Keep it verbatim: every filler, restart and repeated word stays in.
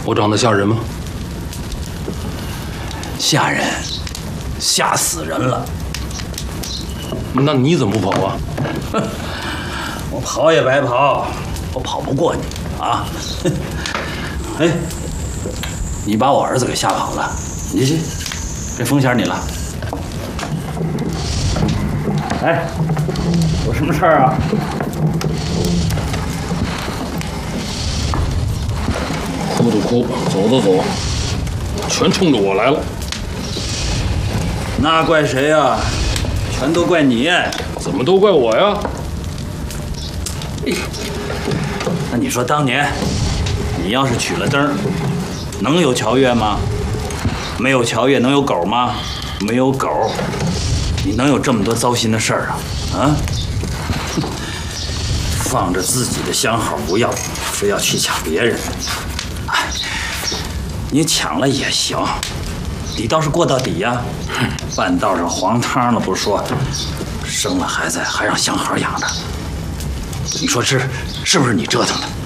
我长得吓人吗？ 吓人，吓死人了。 那你怎么不跑啊？ 我跑也白跑，我跑不过你啊！哎，你把我儿子给吓跑了，你去，这风险你了。哎，有什么事儿啊？ 哭的哭，走的走，全冲着我来了。 那怪谁呀？全都怪你。 怎么都怪我呀？ 那你说当年，你要是取了灯，能有乔月吗？没有乔月能有狗吗？没有狗，你能有这么多糟心的事儿啊？啊！放着自己的相好不要，非要去抢别人。哎，你抢了也行，你倒是过到底呀！半道上黄汤了不说，生了孩子还让相好养着，你说是是不是你折腾的？